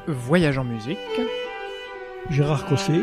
Voyage en musique, Gérard Cosset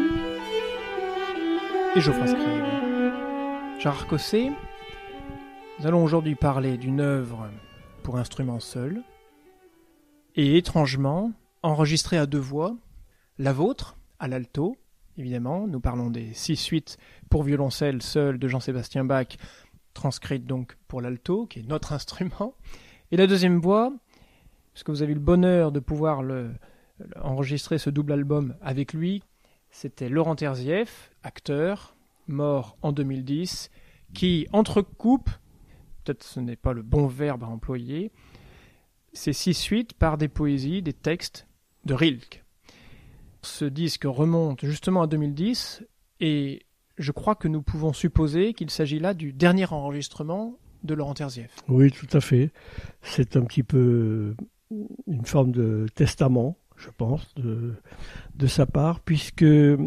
et Geoffroy Scribe. Gérard Cosset, nous allons aujourd'hui parler d'une œuvre pour instrument seul et étrangement enregistrée à deux voix, la vôtre à l'alto, évidemment. Nous parlons des 6 suites pour violoncelle seul de Jean-Sébastien Bach, transcrites donc pour l'alto, qui est notre instrument. Et la deuxième voix, puisque vous avez eu le bonheur de pouvoir enregistrer ce double album avec lui, c'était Laurent Terzieff, acteur, mort en 2010, qui entrecoupe, peut-être ce n'est pas le bon verbe à employer, ces 6 suites par des poésies, des textes de Rilke. Ce disque remonte justement à 2010 et je crois que nous pouvons supposer qu'il s'agit là du dernier enregistrement de Laurent Terzieff. Oui, tout à fait. C'est un petit peu une forme de testament, je pense, de sa part, puisque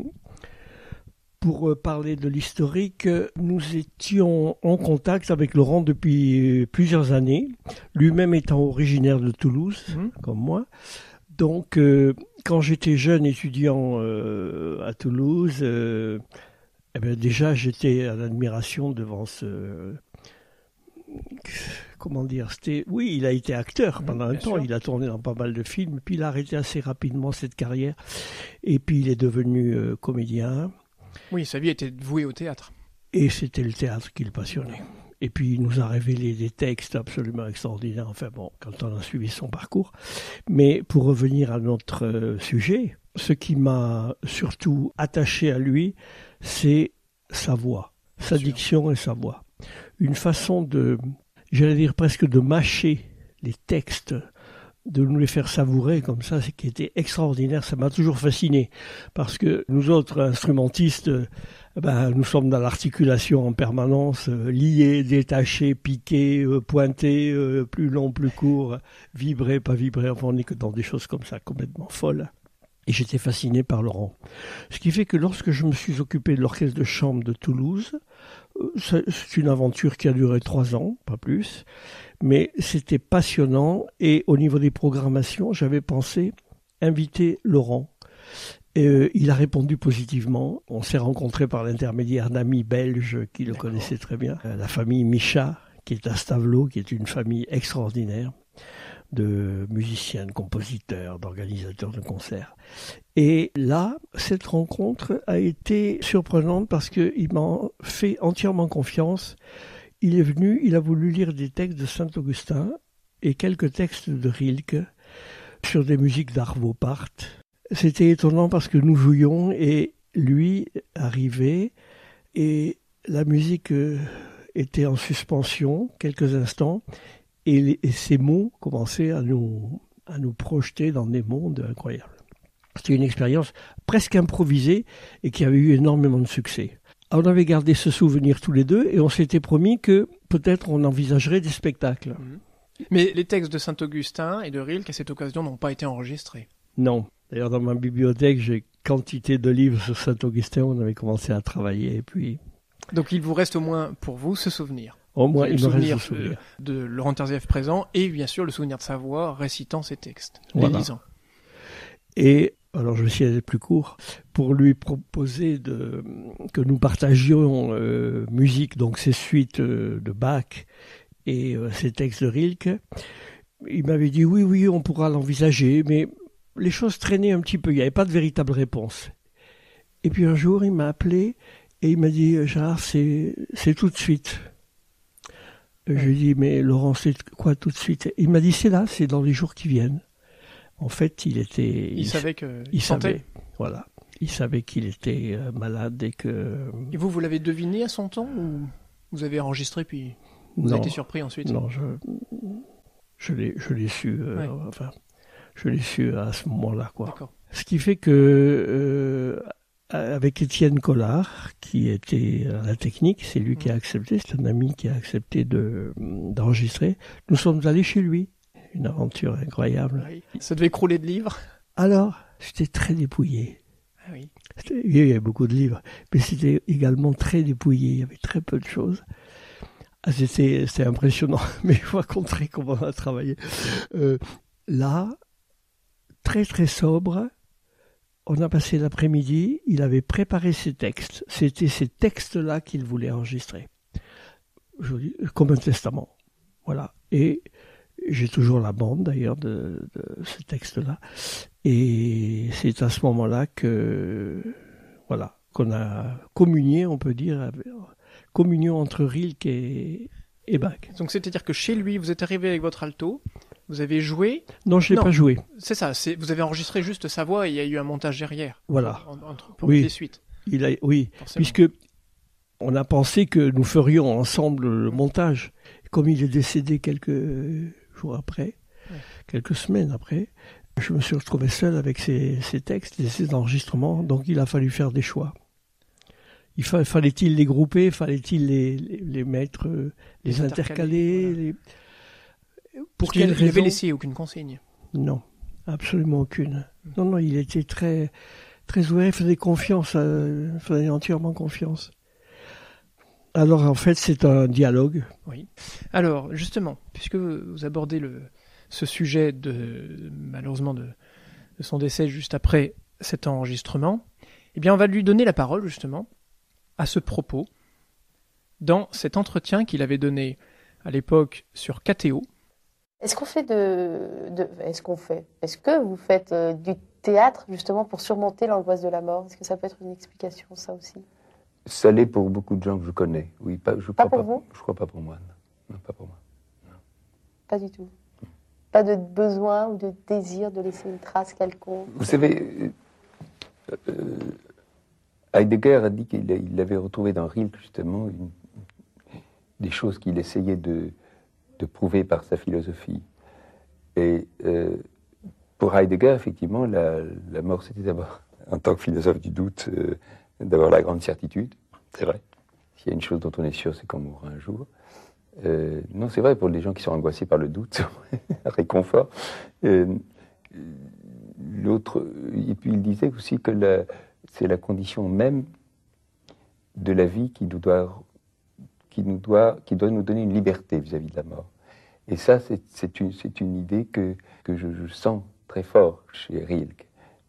pour parler de l'historique, nous étions en contact avec Laurent depuis plusieurs années, lui-même étant originaire de Toulouse, comme moi. Donc, quand j'étais jeune étudiant à Toulouse, déjà j'étais en admiration devant ce... Comment dire, oui, il a été acteur pendant un temps, il a tourné dans pas mal de films, puis il a arrêté assez rapidement cette carrière, et puis il est devenu comédien. Oui, sa vie était vouée au théâtre. Et c'était le théâtre qui le passionnait. Et puis il nous a révélé des textes absolument extraordinaires, enfin bon, quand on a suivi son parcours. Mais pour revenir à notre sujet, ce qui m'a surtout attaché à lui, c'est sa voix, sa diction et sa voix. Une façon de, j'allais dire presque de mâcher les textes, de nous les faire savourer comme ça, c'est qui était extraordinaire. Ça m'a toujours fasciné parce que nous autres instrumentistes, nous sommes dans l'articulation en permanence, liés, détachés, piqués, pointés, plus long, plus court, vibrés, pas vibrés. Enfin, on n'est que dans des choses comme ça, complètement folles. Et j'étais fasciné par Laurent. Ce qui fait que lorsque je me suis occupé de l'orchestre de chambre de Toulouse, c'est une aventure qui a duré 3 ans, pas plus, mais c'était passionnant. Et au niveau des programmations, j'avais pensé inviter Laurent. Il a répondu positivement. On s'est rencontrés par l'intermédiaire d'amis belges qui le connaissaient très bien. La famille Micha, qui est à Stavelot, qui est une famille extraordinaire de musiciens, de compositeurs, d'organisateurs de concerts. Et là, cette rencontre a été surprenante parce qu'il m'a fait entièrement confiance. Il est venu, il a voulu lire des textes de Saint-Augustin et quelques textes de Rilke sur des musiques d'Arvo Pärt. C'était étonnant parce que nous jouions et lui arrivait et la musique était en suspension quelques instants. Et ces mots commençaient à nous projeter dans des mondes incroyables. C'était une expérience presque improvisée et qui avait eu énormément de succès. On avait gardé ce souvenir tous les deux et on s'était promis que peut-être on envisagerait des spectacles. Mais les textes de Saint-Augustin et de Rilke à cette occasion n'ont pas été enregistrés. Non. D'ailleurs, dans ma bibliothèque, j'ai quantité de livres sur Saint-Augustin. On avait commencé à travailler et puis... Donc il vous reste au moins pour vous ce souvenir. Au moins, il me reste le ce souvenir de Laurent Terzieff présent et bien sûr le souvenir de sa voix récitant ses textes, les lisant. Et alors je vais essayer d'être plus court pour lui proposer que nous partagions musique, donc ces suites de Bach et ces textes de Rilke. Il m'avait dit oui, on pourra l'envisager, mais les choses traînaient un petit peu, il n'y avait pas de véritable réponse. Et puis un jour, il m'a appelé et il m'a dit « Gérard, c'est tout de suite ». Je lui ai dit, mais Laurent, c'est quoi tout de suite? Il m'a dit, c'est là, c'est dans les jours qui viennent. En fait, il savait que... Il savait, voilà. Il savait qu'il était malade et que... Et vous l'avez deviné à son temps ou vous avez enregistré puis vous avez été surpris ensuite? Non, je l'ai su, je l'ai su à ce moment-là, quoi. D'accord. Ce qui fait que... avec Étienne Collard, qui était à la technique, c'est lui qui a accepté, c'est un ami qui a accepté d'enregistrer. Nous sommes allés chez lui. Une aventure incroyable. Oui. Ça devait crouler de livres. Alors, j'étais très dépouillé. Ah oui. Il y avait beaucoup de livres, mais c'était également très dépouillé. Il y avait très peu de choses. C'était impressionnant, mais je vous raconterai comment on a travaillé. Là, très très sobre. On a passé l'après-midi, il avait préparé ses textes. C'était ces textes-là qu'il voulait enregistrer. Comme un testament. Voilà. Et j'ai toujours la bande d'ailleurs de ces textes-là. Et c'est à ce moment-là qu'on a communié, on peut dire, communion entre Rilke et Bach. Donc c'est-à-dire que chez lui, vous êtes arrivé avec votre alto, vous avez joué. Non, je l'ai pas joué. C'est ça, vous avez enregistré juste sa voix et il y a eu un montage derrière. Voilà. Pour les suites. Oui, forcément. Puisque on a pensé que nous ferions ensemble le montage. Comme il est décédé quelques jours après, quelques semaines après, je me suis retrouvé seul avec ces textes et ces enregistrements, donc il a fallu faire des choix. Fallait-il les grouper, fallait-il les mettre, les intercaler, voilà. Pour quelle raison ? Il n'avait laissé aucune consigne. Non, absolument aucune. Non, il était très, très ouvert, il faisait confiance, il faisait entièrement confiance. Alors en fait, c'est un dialogue. Oui. Alors justement, puisque vous abordez ce sujet malheureusement de son décès juste après cet enregistrement, eh bien on va lui donner la parole justement à ce propos dans cet entretien qu'il avait donné à l'époque sur KTO. Est-ce que vous faites du théâtre justement pour surmonter l'angoisse de la mort ? Est-ce que ça peut être une explication, ça aussi ? Ça l'est pour beaucoup de gens que je connais. Oui, pas pour vous ? Je crois pas pour moi. Non, pas pour moi. Non. Pas du tout. Pas de besoin ou de désir de laisser une trace quelconque. Vous savez, Heidegger a dit qu'il avait retrouvé dans Rilke justement des choses qu'il essayait de prouver par sa philosophie. Et pour Heidegger, effectivement, la mort, c'était d'abord, en tant que philosophe du doute, d'avoir la grande certitude, c'est vrai. S'il y a une chose dont on est sûr, c'est qu'on mourra un jour. Non, c'est vrai, pour les gens qui sont angoissés par le doute, un réconfort. L'autre, et puis il disait aussi que c'est la condition même de la vie qui doit nous donner une liberté vis-à-vis de la mort. Et ça, c'est une idée que je sens très fort chez Rilke.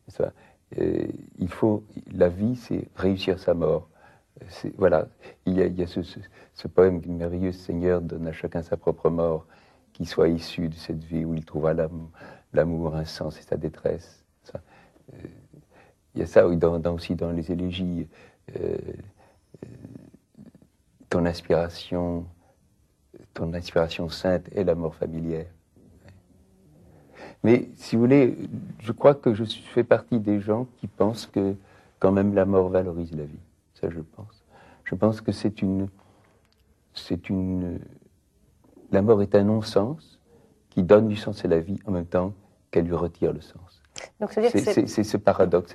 La vie, c'est réussir sa mort. Voilà, il y a ce poème merveilleux, Seigneur, donne à chacun sa propre mort, qui soit issu de cette vie où il trouvera l'amour, un sens et sa détresse. Il y a ça aussi dans les élégies. Ton inspiration sainte est la mort familière. Mais si vous voulez, je crois que je fais partie des gens qui pensent que quand même la mort valorise la vie. Ça, je pense. Je pense que la mort est un non-sens qui donne du sens à la vie en même temps qu'elle lui retire le sens. Donc, c'est ce paradoxe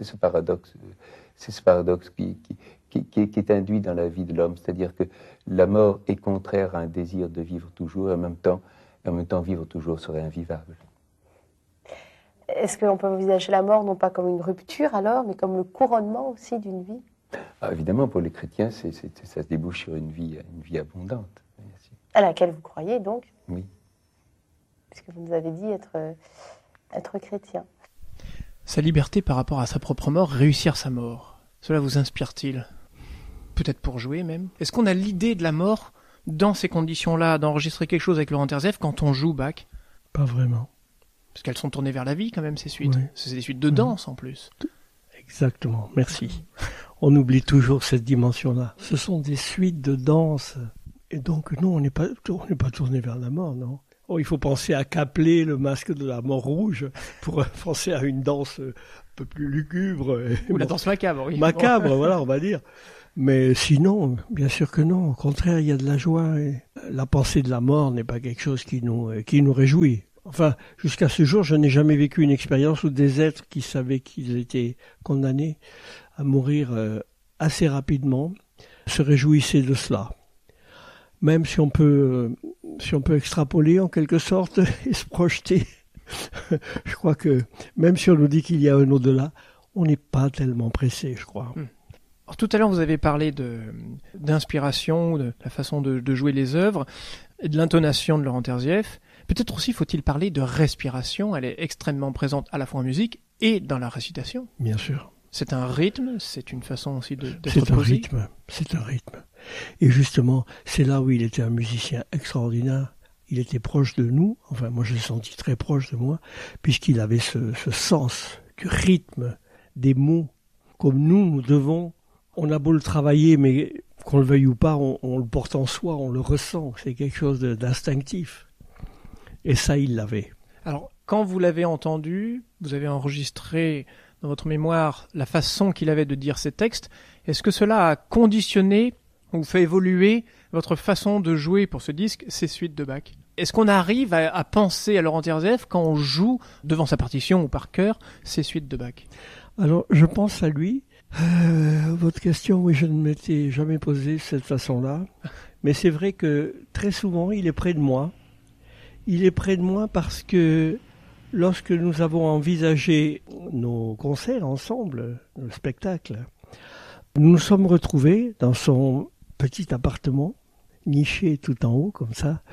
qui est induit dans la vie de l'homme, c'est-à-dire que la mort est contraire à un désir de vivre toujours, et en même temps vivre toujours serait invivable. Est-ce qu'on peut envisager la mort non pas comme une rupture alors, mais comme le couronnement aussi d'une vie ? Évidemment, pour les chrétiens, ça se débouche sur une vie abondante. Bien sûr. À laquelle vous croyez donc ? Oui. Puisque vous nous avez dit être chrétien. Sa liberté par rapport à sa propre mort, réussir sa mort, cela vous inspire-t-il ? Peut-être pour jouer même ? Est-ce qu'on a l'idée de la mort dans ces conditions-là, d'enregistrer quelque chose avec Laurent Terzieff quand on joue Bach ? Pas vraiment. Parce qu'elles sont tournées vers la vie quand même, ces suites. Oui. C'est des suites de danse en plus. Exactement, merci. On oublie toujours cette dimension-là. Ce sont des suites de danse. Et donc, non, on n'est pas tourné vers la mort, non. Oh, il faut penser à Caplet, le masque de la mort rouge, pour penser à une danse un peu plus lugubre. Ou la danse macabre, oui. Macabre, voilà, on va dire. Mais sinon, bien sûr que non. Au contraire, il y a de la joie. Et la pensée de la mort n'est pas quelque chose qui nous réjouit. Enfin, jusqu'à ce jour, je n'ai jamais vécu une expérience où des êtres qui savaient qu'ils étaient condamnés à mourir assez rapidement se réjouissaient de cela. Même si on peut extrapoler en quelque sorte et se projeter, je crois que même si on nous dit qu'il y a un au-delà, on n'est pas tellement pressé, je crois. Alors, tout à l'heure, vous avez parlé d'inspiration, de la façon de jouer les œuvres, et de l'intonation de Laurent Terzieff. Peut-être aussi faut-il parler de respiration. Elle est extrêmement présente à la fois en musique et dans la récitation. Bien sûr. C'est un rythme, c'est une façon aussi d'être C'est un posé. rythme, c'est un rythme. Et justement, c'est là où il était un musicien extraordinaire. Il était proche de nous, enfin moi je l'ai senti très proche de moi, puisqu'il avait ce sens du rythme, des mots, comme nous devons. On a beau le travailler, mais qu'on le veuille ou pas, on le porte en soi, on le ressent. C'est quelque chose d'instinctif. Et ça, il l'avait. Alors, quand vous l'avez entendu, vous avez enregistré dans votre mémoire la façon qu'il avait de dire ses textes. Est-ce que cela a conditionné ou fait évoluer votre façon de jouer pour ce disque, ces suites de Bach? Est-ce qu'on arrive à penser à Laurent Terzieff quand on joue devant sa partition ou par cœur ces suites de Bach? Alors, je pense à lui. Votre question, oui, je ne m'étais jamais posée de cette façon-là. Mais c'est vrai que très souvent, il est près de moi. Il est près de moi parce que lorsque nous avons envisagé nos concerts ensemble, nos spectacles, nous nous sommes retrouvés dans son petit appartement, niché tout en haut comme ça.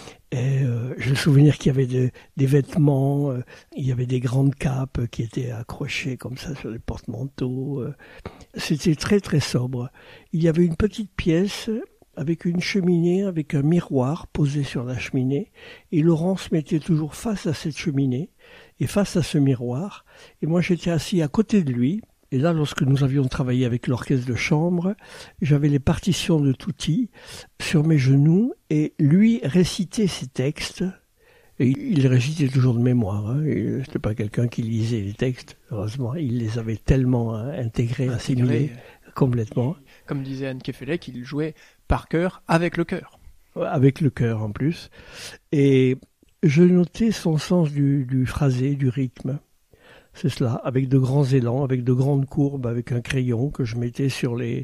Et j'ai le souvenir qu'il y avait des vêtements, il y avait des grandes capes qui étaient accrochées comme ça sur les porte-manteaux. C'était très très sobre. Il y avait une petite pièce avec une cheminée, avec un miroir posé sur la cheminée. Et Laurent se mettait toujours face à cette cheminée et face à ce miroir. Et moi j'étais assis à côté de lui. Et là, lorsque nous avions travaillé avec l'orchestre de chambre, j'avais les partitions de Tutti sur mes genoux et lui récitait ses textes. Et il récitait toujours de mémoire. Ce n'était pas quelqu'un qui lisait les textes, heureusement. Il les avait tellement intégrés, assimilés complètement. Comme disait Anne Kefelec, il jouait par cœur, avec le cœur. Avec le cœur en plus. Et je notais son sens du phrasé, du rythme. C'est cela, avec de grands élans, avec de grandes courbes, avec un crayon que je mettais sur les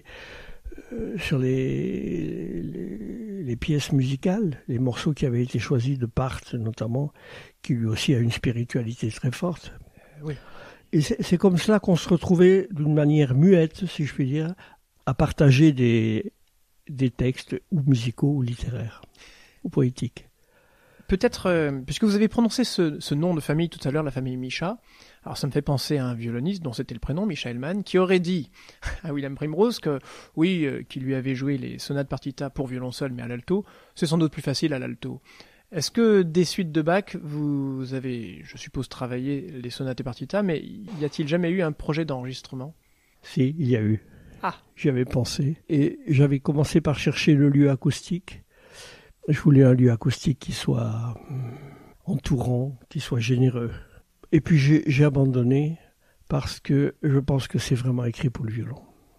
pièces musicales, les morceaux qui avaient été choisis de Part notamment, qui lui aussi a une spiritualité très forte. Oui. Et c'est comme cela qu'on se retrouvait d'une manière muette, si je puis dire, à partager des textes ou musicaux ou littéraires ou poétiques. Peut-être, puisque vous avez prononcé ce nom de famille tout à l'heure, la famille Micha, alors ça me fait penser à un violoniste dont c'était le prénom, Micha Hellman, qui aurait dit à William Primrose que, oui, qu'il lui avait joué les sonates partita pour violon seul, mais à l'alto, c'est sans doute plus facile à l'alto. Est-ce que des suites de Bach, vous avez, je suppose, travaillé les sonates et partita, mais y a-t-il jamais eu un projet d'enregistrement? Si, il y a eu. Ah. J'y avais pensé. Et j'avais commencé par chercher le lieu acoustique. Je voulais un lieu acoustique qui soit entourant, qui soit généreux. Et puis j'ai abandonné parce que je pense que c'est vraiment écrit pour le violon.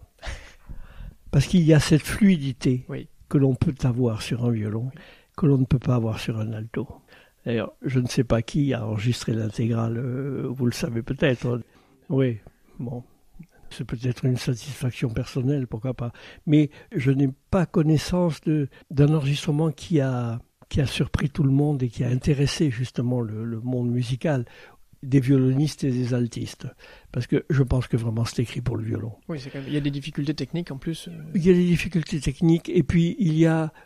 Parce qu'il y a cette fluidité que l'on peut avoir sur un violon, que l'on ne peut pas avoir sur un alto. D'ailleurs, je ne sais pas qui a enregistré l'intégrale, vous le savez peut-être. Oui, bon. C'est peut-être une satisfaction personnelle, pourquoi pas. Mais je n'ai pas connaissance d'un enregistrement qui a surpris tout le monde et qui a intéressé justement le monde musical, des violonistes et des altistes. Parce que je pense que vraiment c'est écrit pour le violon. Oui, il y a des difficultés techniques en plus. Il y a des difficultés techniques et puis il y a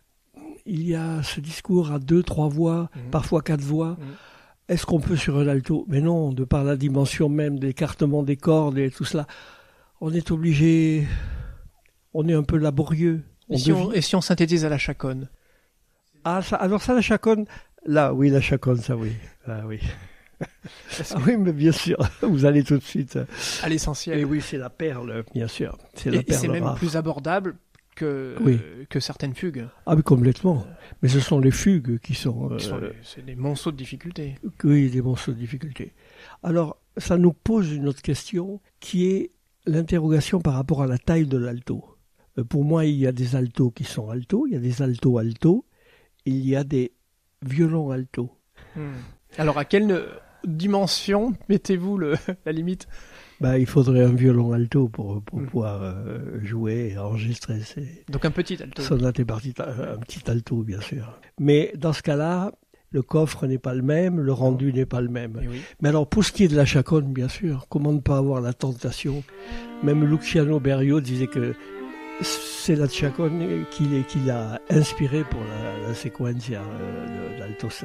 ce discours à 2-3 voix, parfois 4 voix. Est-ce qu'on peut sur un alto? Mais non, de par la dimension même, l'écartement des cordes et tout cela. On est obligé, on est un peu laborieux. Et si on synthétise à la chaconne? Alors ça, la chaconne, là, oui, la chaconne, ça, oui. Ah oui. Oui, mais bien sûr, vous allez tout de suite. À l'essentiel. Et oui, c'est la perle, bien sûr. Et c'est même plus abordable que certaines fugues. Ah oui, complètement. Mais ce sont les fugues qui sont... c'est des monceaux de difficultés. Oui, des monceaux de difficultés. Alors, ça nous pose une autre question qui est l'interrogation par rapport à la taille de l'alto. Pour moi, il y a des altos qui sont altos, il y a des altos, il y a des violons altos. Alors, à quelle dimension mettez-vous la limite? Il faudrait un violon alto pour pouvoir jouer et enregistrer Donc un petit alto. Sonates et partita, un petit alto, bien sûr. Mais dans ce cas-là, le coffre n'est pas le même, le rendu n'est pas le même. Oui. Mais alors, pour ce qui est de la chaconne, bien sûr, comment ne pas avoir la tentation? Même Luciano Berio disait que c'est la chaconne qui l'a inspiré pour la sequencia d'alto seul.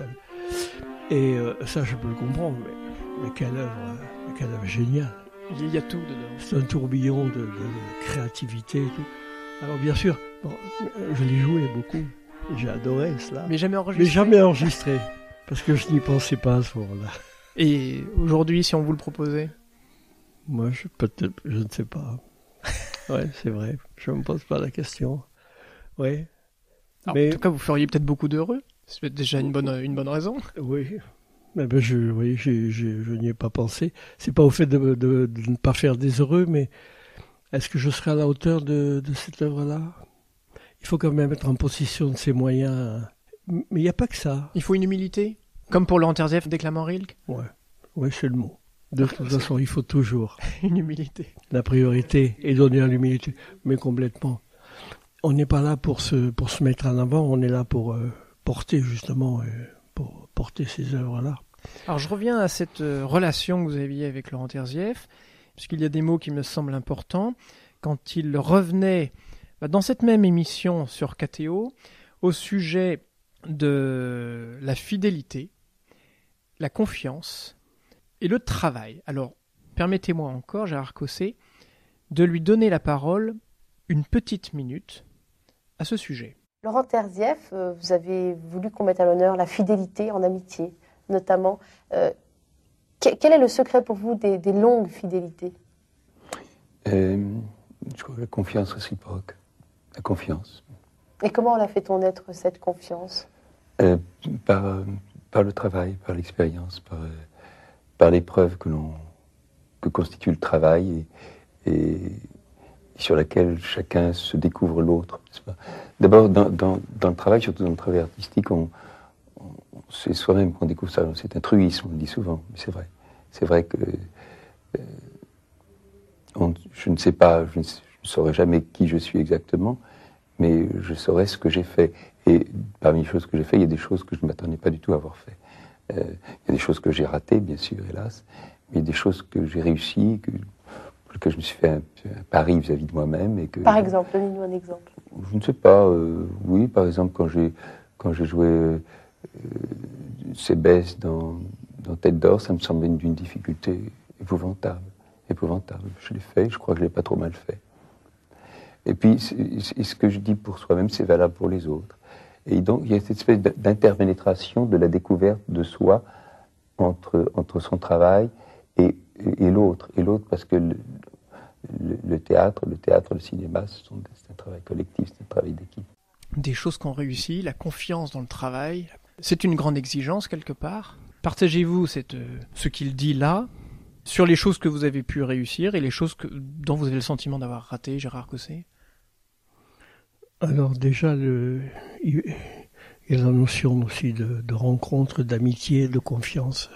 Et ça, je peux le comprendre, mais quelle œuvre géniale. Il y a tout dedans. C'est un tourbillon de créativité et tout. Alors bien sûr, bon, je l'ai joué beaucoup, j'ai adoré cela. Mais jamais enregistré. Mais jamais enregistré, parce que je n'y pensais pas à ce moment-là. Et aujourd'hui, si on vous le proposait? Moi, je ne sais pas. Ouais, c'est vrai, je ne me pose pas la question. Ouais. Mais... En tout cas, vous feriez peut-être beaucoup d'heureux. C'est peut-être déjà une bonne raison. Oui. Mais ben je n'y ai pas pensé. C'est pas au fait de ne pas faire des heureux, mais est-ce que je serai à la hauteur de cette œuvre-là? Il faut quand même être en possession de ses moyens. Mais il n'y a pas que ça. Il faut une humilité, comme pour Laurent Terzieff déclamant Rilke. Ouais, c'est le mot. De toute façon, il faut toujours une humilité. La priorité est donnée à l'humilité, mais complètement. On n'est pas là pour se mettre en avant, on est là pour porter justement, pour porter ces œuvres-là. Alors je reviens à cette relation que vous aviez avec Laurent Terzieff, puisqu'il y a des mots qui me semblent importants. Quand il revenait dans cette même émission sur KTO au sujet de la fidélité, la confiance et le travail. Alors permettez-moi encore, Gérard Cosset, de lui donner la parole une petite minute à ce sujet. Laurent Terzieff, vous avez voulu qu'on mette à l'honneur la fidélité en amitié, notamment. Quel est le secret pour vous des longues fidélités? Je crois que la confiance réciproque. La confiance. Et comment la fait-on naître, cette confiance? Par le travail, par l'expérience, par l'épreuve que constitue le travail et sur laquelle chacun se découvre l'autre. D'abord, dans le travail, surtout dans le travail artistique, c'est soi-même qu'on découvre ça. C'est un truisme, on le dit souvent, mais c'est vrai. C'est vrai que je ne sais pas, je ne saurais jamais qui je suis exactement, mais je saurais ce que j'ai fait. Et parmi les choses que j'ai fait, il y a des choses que je ne m'attendais pas du tout à avoir fait. Il y a des choses que j'ai ratées, bien sûr, hélas, mais il y a des choses que j'ai réussies, que je me suis fait un pari vis-à-vis de moi-même. Et que, par exemple, donnez-nous un exemple. Je ne sais pas. Oui, par exemple, quand j'ai joué Cébès dans Tête d'or, ça me semblait d'une difficulté épouvantable. Je l'ai fait, je crois que je l'ai pas trop mal fait. Et puis, ce que je dis pour soi-même, c'est valable pour les autres. Et donc, il y a cette espèce d'interpénétration de la découverte de soi entre son travail et l'autre. Et l'autre, parce que le théâtre, le cinéma, c'est un travail collectif, c'est un travail d'équipe. Des choses qu'on réussit, la confiance dans le travail, c'est une grande exigence quelque part. Partagez-vous ce qu'il dit là sur les choses que vous avez pu réussir et les choses dont vous avez le sentiment d'avoir raté, Gérard Cosset? Alors déjà, il y a la notion aussi de rencontre, d'amitié, de confiance.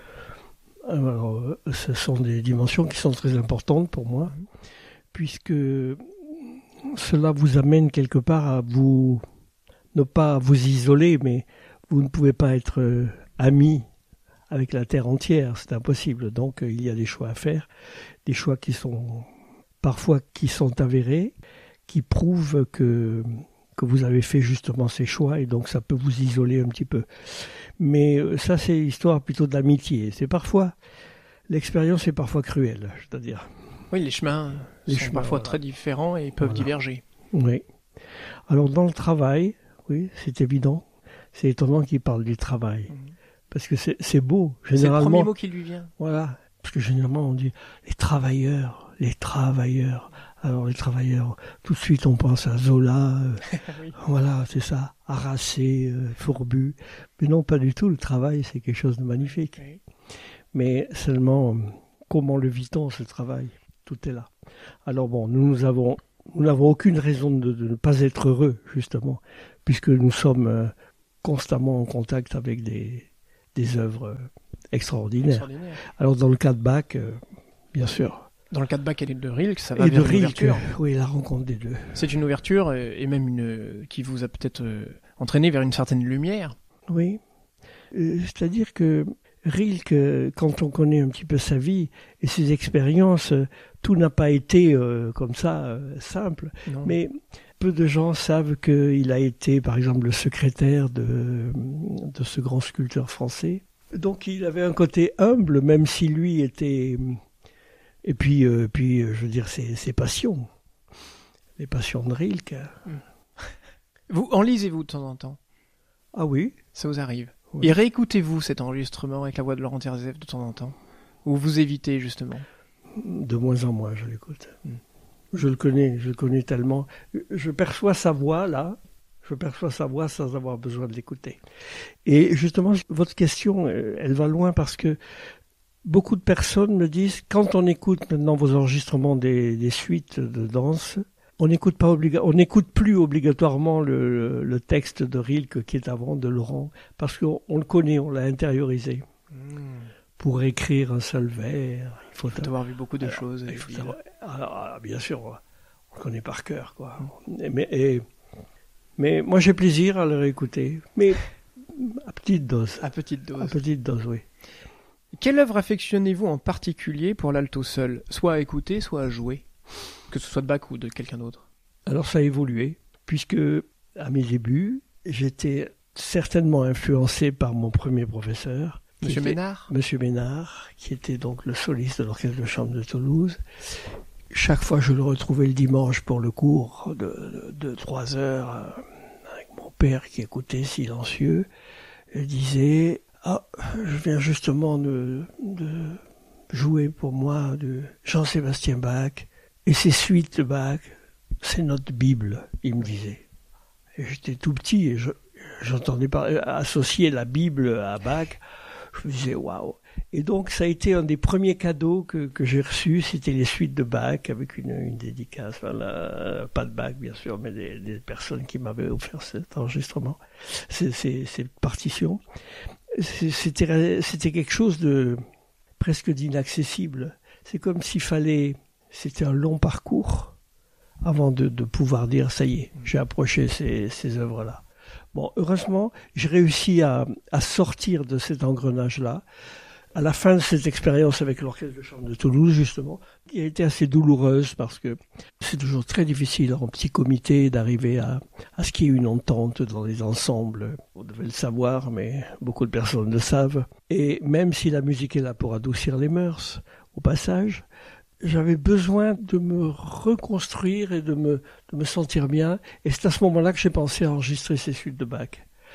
Alors, ce sont des dimensions qui sont très importantes pour moi, puisque cela vous amène quelque part à ne pas vous isoler, mais vous ne pouvez pas être amis avec la terre entière, c'est impossible. Donc il y a des choix à faire, des choix qui sont avérés, qui prouvent que vous avez fait justement ces choix, et donc ça peut vous isoler un petit peu. Mais ça, c'est l'histoire plutôt d'amitié. L'expérience est parfois cruelle, c'est-à-dire. Oui, les chemins sont parfois très différents et peuvent diverger. Oui. Alors dans le travail, oui, c'est évident. C'est étonnant qu'il parle du travail. Parce que c'est beau. Généralement, c'est le premier mot qui lui vient. Voilà. Parce que généralement, on dit les travailleurs. Alors les travailleurs, tout de suite on pense à Zola, oui. Voilà, c'est ça, harassé, fourbu. Mais non, pas du tout, le travail c'est quelque chose de magnifique. Oui. Mais seulement, comment le vit-on, ce travail? Tout est là. Alors bon, nous n'avons aucune raison de ne pas être heureux, justement, puisque nous sommes constamment en contact avec des œuvres extraordinaires. Alors dans le cas de Bach, bien sûr. Dans le cas de Bach et de Rilke, ça va vers une ouverture. Oui, la rencontre des deux. C'est une ouverture et même qui vous a peut-être entraîné vers une certaine lumière. Oui. C'est-à-dire que Rilke, quand on connaît un petit peu sa vie et ses expériences, tout n'a pas été comme ça simple. Non. Mais peu de gens savent qu'il a été, par exemple, le secrétaire de ce grand sculpteur français. Donc il avait un côté humble, même si lui était... Et puis je veux dire, ses passions. Les passions de Rilke. Vous en lisez-vous de temps en temps? Ah oui. Ça vous arrive? Oui. Et réécoutez-vous cet enregistrement avec la voix de Laurent Terzieff de temps en temps? Ou vous évitez justement? De moins en moins, je l'écoute. Je le connais tellement. Je perçois sa voix, là. Je perçois sa voix sans avoir besoin de l'écouter. Et justement, votre question, elle va loin parce que beaucoup de personnes me disent, quand on écoute maintenant vos enregistrements des suites de danse, on n'écoute plus obligatoirement le texte de Rilke qui est avant de Laurent, parce qu'on le connaît, on l'a intériorisé. Pour écrire un seul vers, il faut avoir vu beaucoup de choses. Bien sûr, on le connaît par cœur, quoi. Mais moi, j'ai plaisir à le réécouter, mais à petite dose. À petite dose. À petite dose, oui. Quelle œuvre affectionnez-vous en particulier pour l'alto seul, soit à écouter, soit à jouer, que ce soit de Bach ou de quelqu'un d'autre? Alors ça a évolué, puisque à mes débuts, j'étais certainement influencé par mon premier professeur, Monsieur Ménard. Monsieur Ménard, qui était donc le soliste de l'orchestre de chambre de Toulouse. Chaque fois, je le retrouvais le dimanche pour le cours de 3 heures, avec mon père qui écoutait silencieux, et disait « Ah, je viens justement de jouer pour moi de Jean-Sébastien Bach, et ces suites de Bach, c'est notre Bible », il me disait. Et j'étais tout petit, et j'entendais associer la Bible à Bach. Je me disais, waouh. Et donc, ça a été un des premiers cadeaux que j'ai reçus. C'était les suites de Bach avec une dédicace. Voilà, pas de Bach, bien sûr, mais des personnes qui m'avaient offert cet enregistrement, cette partition. C'était quelque chose de presque d'inaccessible. C'est comme s'il fallait... C'était un long parcours avant de pouvoir dire, ça y est, j'ai approché ces œuvres-là. Bon, heureusement, j'ai réussi à sortir de cet engrenage-là. À la fin de cette expérience avec l'orchestre de chambre de Toulouse, justement, qui a été assez douloureuse parce que c'est toujours très difficile en petit comité d'arriver à ce qu'il y ait une entente dans les ensembles. Vous devez le savoir, mais beaucoup de personnes le savent. Et même si la musique est là pour adoucir les mœurs, au passage, j'avais besoin de me reconstruire et de me sentir bien. Et c'est à ce moment-là que j'ai pensé à enregistrer ces suites de Bach.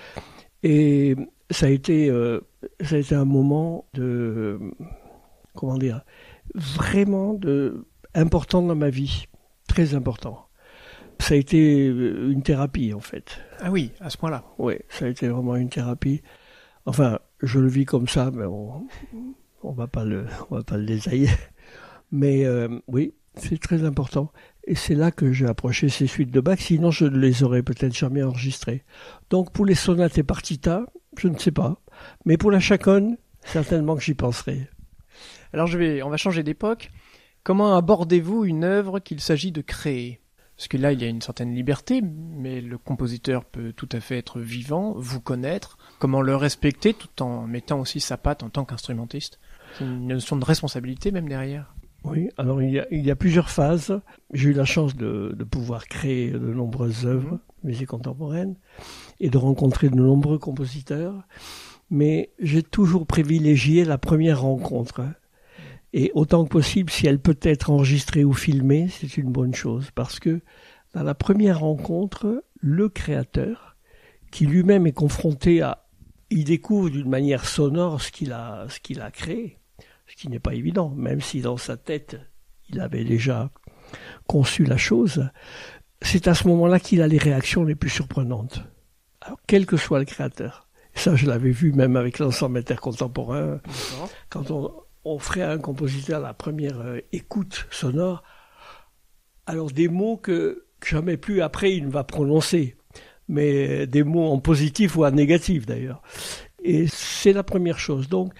Et ça a été un moment de, comment dire, vraiment important dans ma vie. Très important. Ça a été une thérapie, en fait. Ah oui, à ce point-là. Oui, ça a été vraiment une thérapie. Enfin, je le vis comme ça, mais on va pas le détailler. Mais oui, c'est très important. Et c'est là que j'ai approché ces suites de Bach, sinon je ne les aurais peut-être jamais enregistrées. Donc pour les sonates et partitas, je ne sais pas. Mais pour la chaconne, certainement que j'y penserai. Alors on va changer d'époque. Comment abordez-vous une œuvre qu'il s'agit de créer? Parce que là, il y a une certaine liberté, mais le compositeur peut tout à fait être vivant, vous connaître. Comment le respecter tout en mettant aussi sa patte en tant qu'instrumentiste? C'est une notion de responsabilité même derrière. Oui, alors il y a plusieurs phases. J'ai eu la chance de pouvoir créer de nombreuses œuvres, musique contemporaine, et de rencontrer de nombreux compositeurs. Mais j'ai toujours privilégié la première rencontre. Et autant que possible, si elle peut être enregistrée ou filmée, c'est une bonne chose. Parce que dans la première rencontre, le créateur, qui lui-même est confronté il découvre d'une manière sonore ce qu'il a créé. Ce qui n'est pas évident, même si dans sa tête, il avait déjà conçu la chose. C'est à ce moment-là qu'il a les réactions les plus surprenantes. Alors, quel que soit le créateur. Et ça, je l'avais vu même avec l'ensemble intercontemporain. Quand on ferait à un compositeur la première écoute sonore, alors des mots que jamais plus après il ne va prononcer, mais des mots en positif ou en négatif d'ailleurs. Et c'est la première chose. Donc,